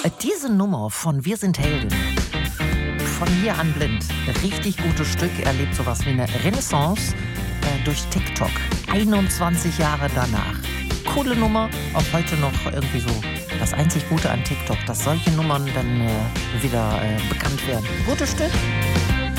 Diese Nummer von Wir sind Helden, von hier an blind, richtig gutes Stück, erlebt sowas wie eine Renaissance durch TikTok. 21 Jahre danach. Coole Nummer, auch heute noch irgendwie so das einzig Gute an TikTok, dass solche Nummern dann wieder bekannt werden. Gutes Stück.